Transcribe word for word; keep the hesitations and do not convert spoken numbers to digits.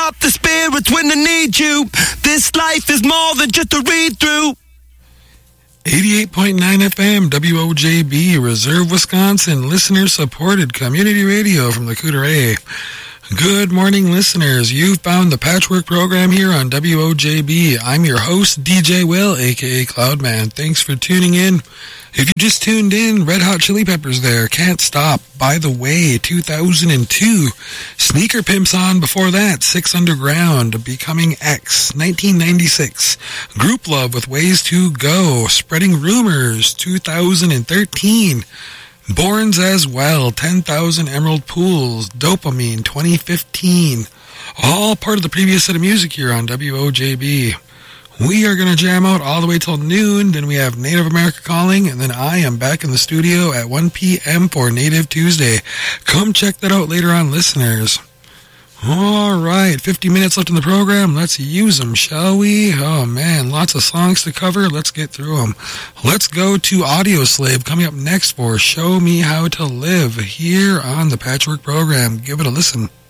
up the spirits when I need you. This life is more than just a read-through. eighty-eight point nine F M, W O J B, Reserve, Wisconsin, listener-supported community radio from the Coudray. Good morning, listeners. You've found the Patchwork program here on W O J B. I'm your host, D J Will, a k a. Cloudman. Thanks for tuning in. If you just tuned in, Red Hot Chili Peppers there, Can't Stop. By the Way, two thousand two. Sneaker Pimps on before that, Six Underground, Becoming X, nineteen ninety-six. Group Love with Ways to Go, Spreading Rumors, two thousand thirteen. Borns as Well, ten thousand Emerald Pools, Dopamine, twenty fifteen. All part of the previous set of music here on W O J B. We are going to jam out all the way till noon. Then we have Native America Calling, and then I am back in the studio at one p.m. for Native Tuesday. Come check that out later on, listeners. All right, fifty minutes left in the program. Let's use them, shall we? Oh, man, lots of songs to cover. Let's get through them. Let's go to Audioslave coming up next for Show Me How to Live here on the Patchwork program. Give it a listen.